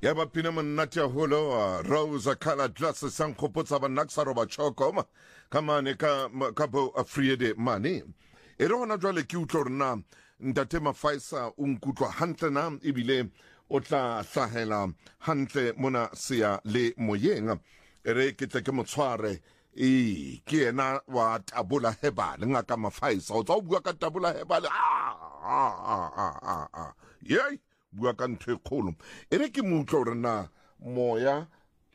Ya ba pina monate holo Rose kala dress sang khopotsa ba naksaro ba chokoma kamane ka bo afriede mane e rona jwale ke utlwa rena ntate Mafaisa o nkutlwa hantle na ebile o tla hlahela hantle mona sia le moyeng re ke tle ke motshware ke ena wa Tabula Hebale ngaka Mafaisa o tsa o bua ka Tabula Hebale yey bua ka ntho e kgolo e re ke motlo gore na moya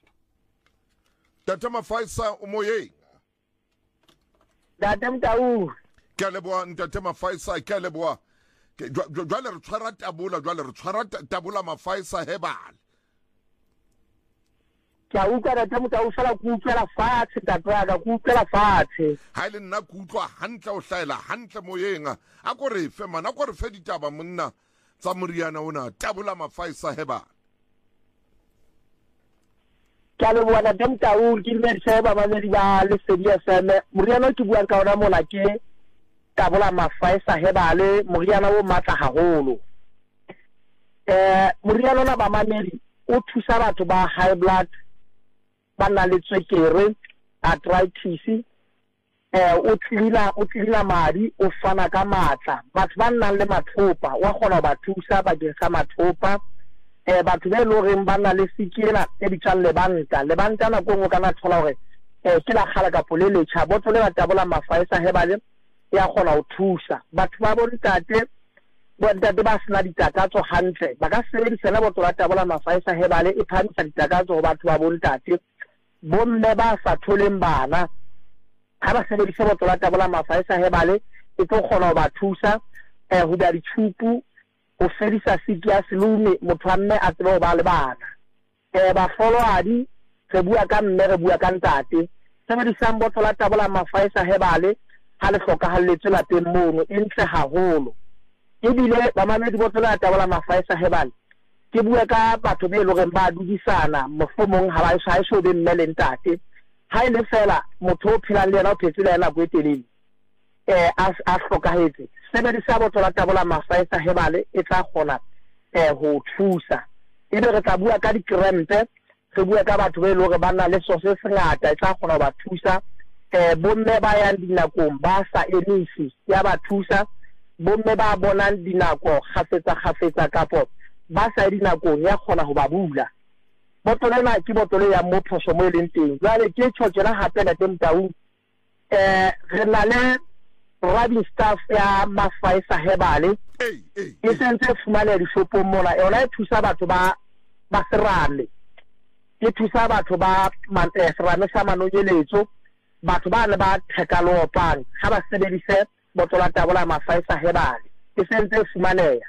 Tata Mafaisa o moyeng Data Mtau ke a leboa ntate Mafaisa ke a leboa jwale re tshwara Tabula jwale re tshwara Tabula Mafaisa Hebale ke a utlwa Data Mtau fela ke utlwela fatshe tatwana ke utlwela fatshe ha ile nna ke utlwa hantle o hlaela hantle moyeng a ko re fe mana a ko re fe ditaba monna tsa moriana ona Tabula Mafaisa Hebale ke a leboa Data Mtau ke le seba ba le ba le sedia seme moriana ke buang ka ona mona ke Tabula Mafaisa Hebale moriana o matla haholo moriana ona ba mamedi o thusa batho ba high blood ba na le tswekere arthritis o tlila madi o fana ka matla batho ba nang le mathopa wa kgona ba thusa ba dirisa mathopa batho ba loreng ba na le sikela e bitsang lebanta na go kana thola gore ke la khala ka polele cha botho le Tabula Mafaisa Hebale ya kgona ho thusa batho ba bontate ba sena ditakatso hantle ba ka sebedisa la botho la Tabula Mafaisa Hebale e phamisa ditakatso go batho ba bontate bomme ba sa tholeng bana ha ba sebedisa botho la Tabula Mafaisa Hebale e tlo kgona ho ba thusa ho da ditshupu o fedisa siki ya selume motho a mme a tsebe ho ba le bana ba followadi re bua ka mme re bua ka ntate sebedisang botho la Tabula Mafaisa Hebale ha le hlokahalletswe lapeng mono e ntle haholo ebile ba mamedi botho la Tabula Mafaisa Hebale ke bua ka batho be loreng ba dudisana mofomong ha ba sa isho be mme le ntate ha ile fela motho o phela le yena o phetse le yena go etelele a hlokahetse sebedisa botho la Tabula Mafaisa Hebale e tla kgona ho thusa ebe re tla bua ka dikrempe re bua ka batho be lore ba na le sose se ngata e tla kgona ho ba thusa bomme ba yang dinakong ba sa emisi ya ba thusa bomme ba bonang dinako kgafetsa kapo ba sa dinakong ya kgona ho ba bula botolo ena ke botolo ya mophoso mo eleng teng jwale ke tshotjela hape la Mtau re na le rubbing staff ya Mafaisa Hebale e sentse fumane di shopo mona yona e thusa batho ba serame e thusa batho ba serame sa manonyeletso batho ba ne ba thekalopang ha ba sebedise botolo la Tabula Mafaisa Hebale e sentse fumaneya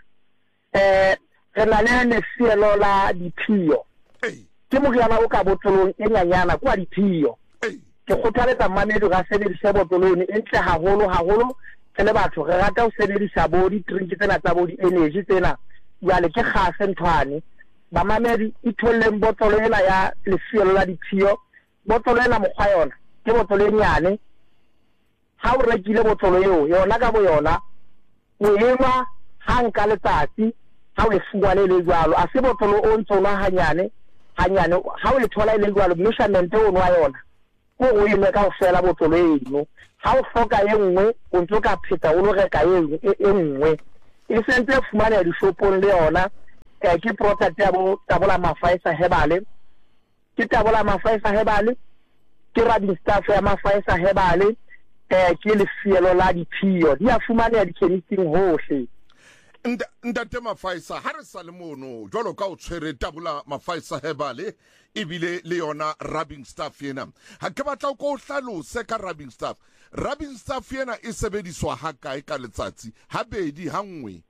re na le lefielo la diphio ke moriana o ka botolong e nyanyana kwa diphio ke kgothaletsa mamedi ga sebedisa botolong e ntle haholo le batho re rata ho sebedisa body drink tsena tsa body energy tsena jwale ke khase nthwane ba mamedi e tholleng botolo ena ya lefielo la diphio botolo ena mokgwa yona ke botolo e nyane ha o rekile botolo eo yona ka bo yona o ema hang ka letsatsi ha o e fuwa le jwalo a se botolo o ntona hanyane ha o e thola ile jwalo measurement o nwa yona o ime ka o fela botolo eno ha o hloka e nngwe o ntse ka pheta o lo reka e nngwe e sentse fumana di shopong le yona ke product ya bo Tabula Mafaisa Hebale ke Tabula Mafaisa Hebale ke rubbing staff ya Mafaisa Hebale ke lefielo la diphio di a fumana di chemistry hohle ntate Mafaisa ha re sa le mono jwalo ka o tshwere Tabula Mafaisa Hebale ebile le yona rubbing staff yena ha ke batla go hlalose ka rubbing staff yena e sebediswa ha kae ka letsatsi ha bedi ha nngwe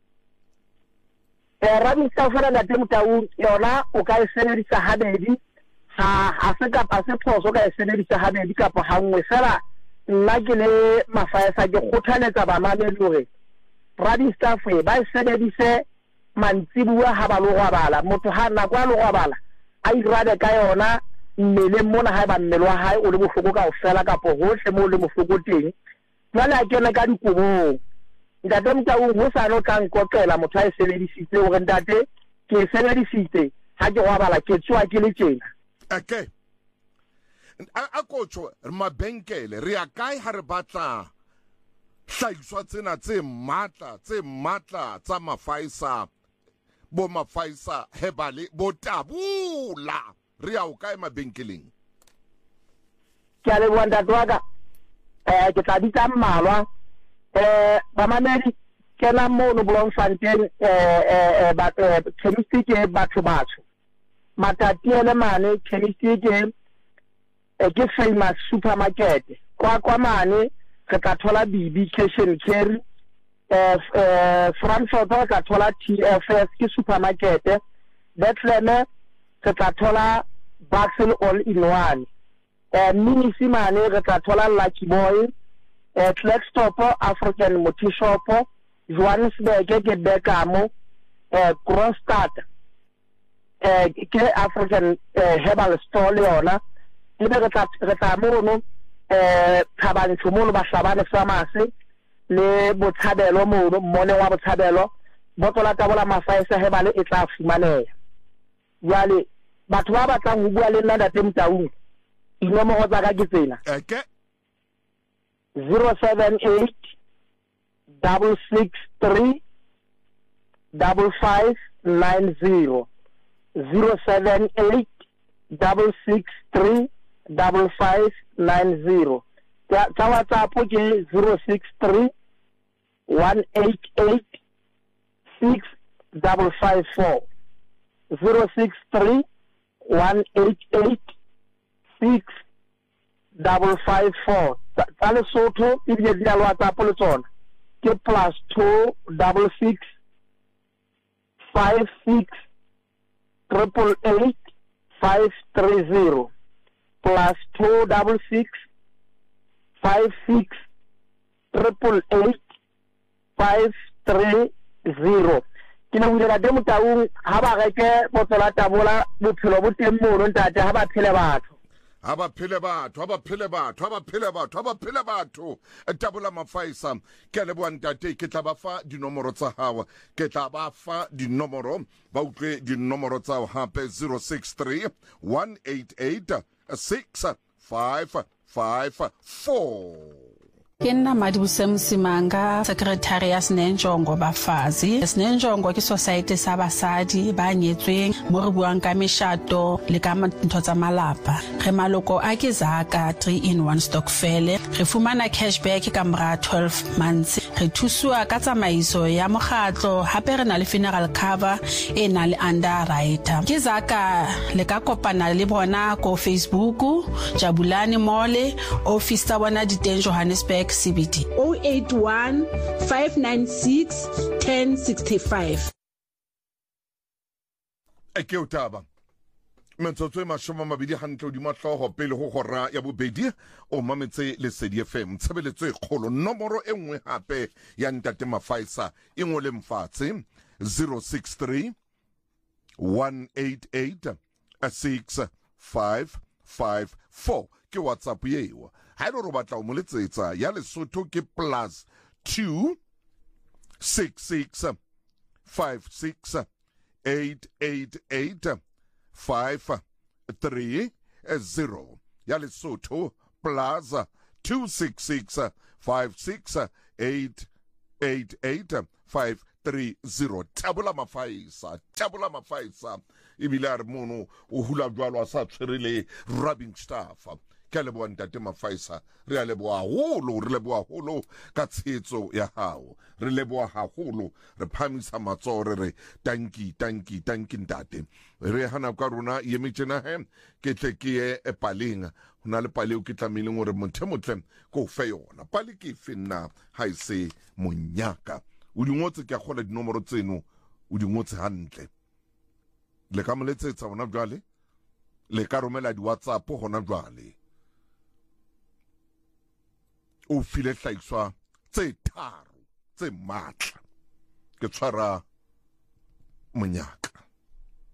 rubbing staff yena ntate Mtau yona o ka e sebedisa ha bedi ha se ka se phoso ka e sebedisa ha bedi ka ha nngwe fela nna ke le Mafaisa ke kgothaletsa ba mamedi hore rubbing staff ba e sebedise mantsibua ha ba lo robala motho ha nna kwa lo robala a irabe ka yona mmele mona ha ba mmele wa hae o le bohloko ka o fela ka po hohle mo le bohloko teng jwale a kene ka dikobong ntate Mtau ho sa no tla nkokela motho a e sebedisitse hore ntate ke e sebedisitse ha ke wa bala ke tswa ke le tjena okay a kotsho mabenkele re ya kae ha re batla hlaiswa tsena tse matla tsa mafaisa bo mafaisa hebale bo tabula re ya o kae mabenkeleng ke a le bua ntate wa ka ke tla bitsa mmalwa ba mamedi ke na mono Bloemfontein ba chemistry ke batho matati ele mane chemistry ke famous supermarket kwa mane re tla thola bibi cash and carry Frankfurt re tla thola TFS ke supermarket Bethlehem re tla thola Baxel all in one Minisi mane re tla thola Lucky Boy Klerksdorp African Multi Shop Johannesburg ke Bekamo Kroonstad ke African herbal store le yona ebe re tla mono Thabantsho mono ba hlabane pharmacy le Botshabelo mono mone wa Botshabelo botola tabola mafaisa herbal e tla fumaneha jwale batho ba batlang ho bua le nna ntate Mtaung dinomoro tsa ka ke tsena okay 078 663 5590 078 663 5590 tsa WhatsApp ke 063 188 6554 063 188 6554 tsa Lesotho e bile di a WhatsApp le tsona ke +266 56 888 530 +266 56 888 530 ke na bulela de Mtaung ha ba reke botsola tabola bophelo bo teng mono ntate ha ba phele batho tabola mafaisa ke le bua ntate ke tla ba fa dinomoro tsa hawa ke tla ba fa dinomoro ba utlwe dinomoro tsa hape 063 188 6554 ke nna Madibuse Msimanga secretary ya Senenjongo Bafazi Senenjongo ke society sa basadi ba nyetsweng mo re buang ka meshato le ka ntho tsa malapa re maloko a ke zaka 3-in-1 stokvel re fumana cashback ka mora 12 months re thuswa ka tsamaiso ya mogatlo hape re na le funeral cover e na le underwriter ke zaka le ka kopana le bona ko Facebook Jabulani Mole office tsa bona diteng Johannesburg CBD 081 596 1065 ke utaba metsotso e mashoma mabedi hantle di mahloho pele ho gora ya bobedi o mametse le Lesedi FM tshebeletso e kgolo nomoro e nngwe hape ya ntate Mafaisa e ngole mfatshe 063 188 6554 ke WhatsApp yeo ha ile ro batla o mo letsetsa ya Lesotho ke +2 66 56 888 530 ya Lesotho +266 56 888 530 tabula mafaisa ibile a re mono o hula jwalo a sa tshwerele rubbing staff ke le bua ntate Mafaisa re a leboa holo ka tshetso ya hao re leboa haholo re phamisa matsore re tanki ntate re hana ka rona yemetjena he ke tle ke ye epaleng hona le pale o ke tlameleng gore motle ko fe yona pale ke finna ha ise monyaka o dingotse ke a gola dinomoro tseno o dingotse hantle le ka moletsetsa bona jwale le ka romela di WhatsApp hona jwale o file hlaiswa tse tharo tse matla ke tshwara monyaka